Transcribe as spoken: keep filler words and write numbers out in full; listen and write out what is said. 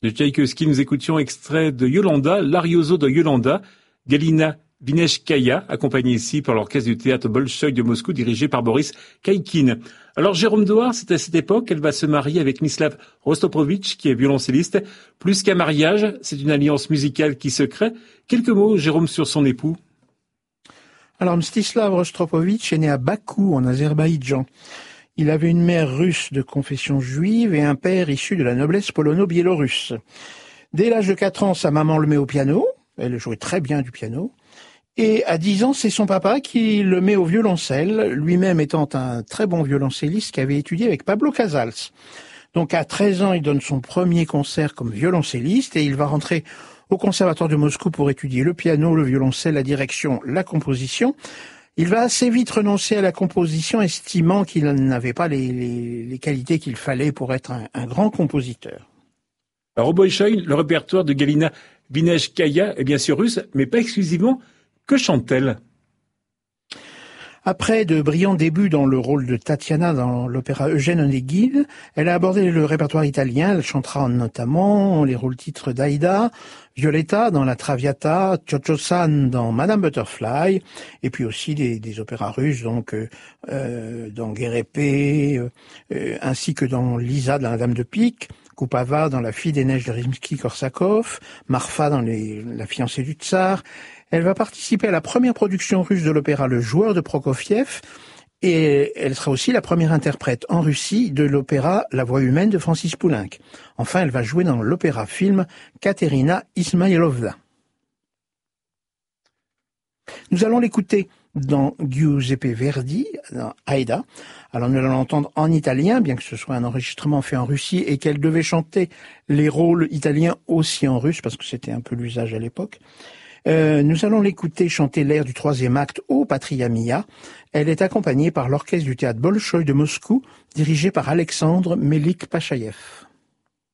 De Tchaïkovski, nous écoutions extrait de Yolanda, l'Arioso de Yolanda, Galina Vineshkaya, accompagnée ici par l'orchestre du théâtre Bolchoï de Moscou, dirigé par Boris Kaikin. Alors Jérôme Doar, c'est à cette époque qu'elle va se marier avec Mislav Rostropovitch, qui est violoncelliste. Plus qu'un mariage, c'est une alliance musicale qui se crée. Quelques mots, Jérôme, sur son époux. Alors Mstislav Rostropovitch est né à Bakou, en Azerbaïdjan. Il avait une mère russe de confession juive et un père issu de la noblesse polono-biélorusse. Dès l'âge de quatre ans, sa maman le met au piano. Elle jouait très bien du piano. Et à dix ans, c'est son papa qui le met au violoncelle, lui-même étant un très bon violoncelliste qui avait étudié avec Pablo Casals. Donc à treize ans, il donne son premier concert comme violoncelliste et il va rentrer au conservatoire de Moscou pour étudier le piano, le violoncelle, la direction, la composition. Il va assez vite renoncer à la composition, estimant qu'il n'avait pas les, les, les qualités qu'il fallait pour être un, un grand compositeur. Alors au Bolchoï, le répertoire de Galina Vineshkaya est bien sûr russe, mais pas exclusivement. Que chante-t-elle ? Après de brillants débuts dans le rôle de Tatiana dans l'opéra Eugène Onegin, elle a abordé le répertoire italien. Elle chantera notamment les rôles-titres d'Aïda, Violetta dans La Traviata, Cho-Cho-san dans Madame Butterfly, et puis aussi des, des opéras russes, donc euh, dans Guerre épée, euh, ainsi que dans Lisa dans La Dame de Pique, Kupava dans La Fille des Neiges de Rimsky-Korsakov, Marfa dans les, La fiancée du Tsar. Elle va participer à la première production russe de l'opéra Le Joueur de Prokofiev et elle sera aussi la première interprète en Russie de l'opéra La Voix humaine de Francis Poulenc. Enfin, elle va jouer dans l'opéra-film Katerina Ismailovna. Nous allons l'écouter dans Giuseppe Verdi, dans Aïda. Alors nous allons l'entendre en italien, bien que ce soit un enregistrement fait en Russie et qu'elle devait chanter les rôles italiens aussi en russe, parce que c'était un peu l'usage à l'époque. Euh, nous allons l'écouter chanter l'air du troisième acte Ô Patria Mia. Elle est accompagnée par l'orchestre du théâtre Bolchoï de Moscou, dirigé par Alexandre Melik-Pachaïev.